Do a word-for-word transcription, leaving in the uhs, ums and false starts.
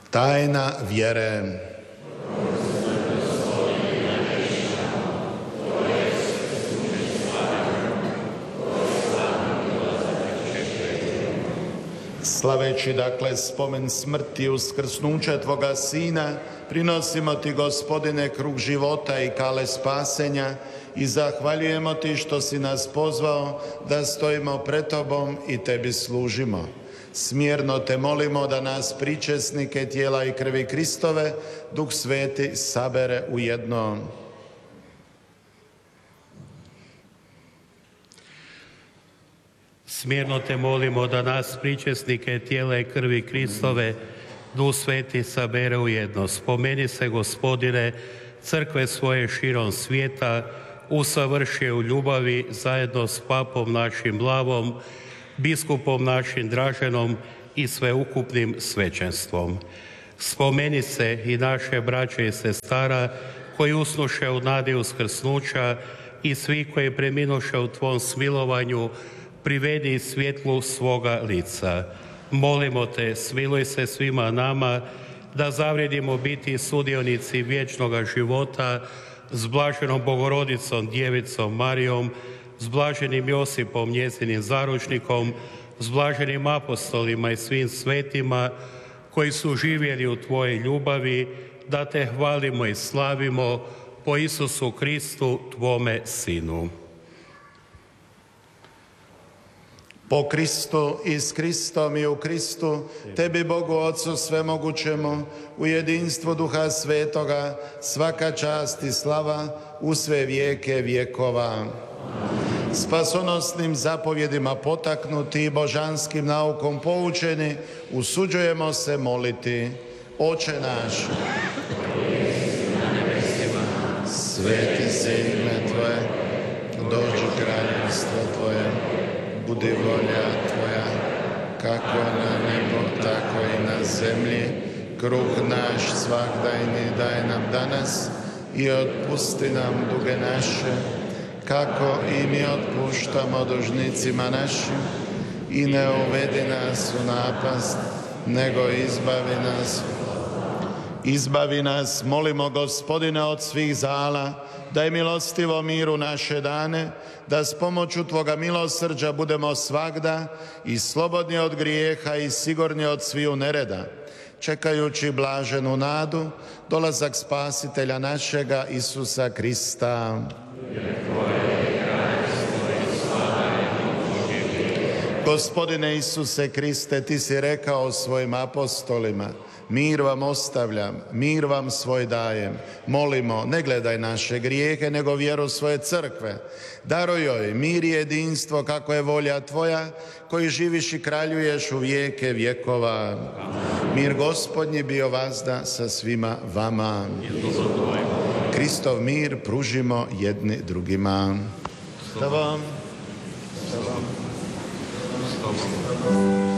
Tajna vjere. Slaveći dakle spomen smrti i uskrsnuća Tvoga Sina, prinosimo Ti, Gospodine, kruh života i kale spasenja i zahvaljujemo Ti što si nas pozvao da stojimo pred Tobom i Tebi služimo. Smjerno Te molimo da nas pričesnike tijela i krvi Kristove Duh Sveti sabere u jedno. Smjerno Te molimo da nas pričesnike tijela i krvi Kristove Duh Sveti sabere u jedno. Spomeni se, Gospodine, crkve svoje širom svijeta, usavrši u ljubavi zajedno s papom našim Blavom, biskupom našim Draženom i sveukupnim svećenstvom. Spomeni se i naše braće i sestara koji usnuše u nadi uskrsnuća i svi koji preminuše u Tvom smilovanju, privedi svjetlu svoga lica. Molimo Te, smiluj se svima nama, da zavrijedimo biti sudionici vječnoga života s blaženom Bogorodicom, Djevicom Marijom, s blaženim Josipom, njezinim zaručnikom, s blaženim apostolima i svim svetima koji su živjeli u Tvojoj ljubavi, da Te hvalimo i slavimo po Isusu Kristu, Tvome Sinu. Po Kristu i s Kristom i u Kristu, Tebi, Bogu Otcu svemogućemu, u jedinstvu Duha Svetoga, svaka čast i slava u sve vijeke vjekova. Spasonosnim zapovjedima potaknuti i božanskim naukom poučeni, usuđujemo se moliti. Oče naš, sveti se ime Tvoje, dođi kraljevstvo Tvoje, budi volja Tvoja, kako na nebo, tako i na zemlji. Kruh naš svakdajni daj nam danas i otpusti nam duge naše, kako i mi otpuštamo dužnicima našim. I ne uvedi nas u napast, nego izbavi nas. Izbavi nas, molimo, Gospodine, od svih zala, daj milostivo miru naše dane, da s pomoću Tvoga milosrđa budemo svagda i slobodni od grijeha i sigurni od sviju nereda, čekajući blaženu nadu, dolazak Spasitelja našega Isusa Krista. Gospodine Isuse Kriste, Ti si rekao svojim apostolima, mir vam ostavljam, mir vam svoj dajem. Molimo, ne gledaj naše grijehe, nego vjeru svoje crkve. Daruj joj mir i jedinstvo, kako je volja Tvoja, koji živiš i kraljuješ u vijeke vjekova. Mir Gospodnji bio vazda sa svima vama. Kristov mir pružimo jedni drugima. Da vam. Da vam.